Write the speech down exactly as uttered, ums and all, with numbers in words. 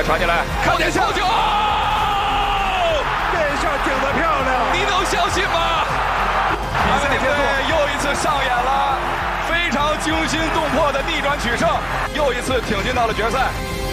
传进来，看点球球， 这下顶得漂亮！ 你能相信吗？安德里队又一次上演了非常惊心动魄的逆转取胜，又一次挺进到了决赛。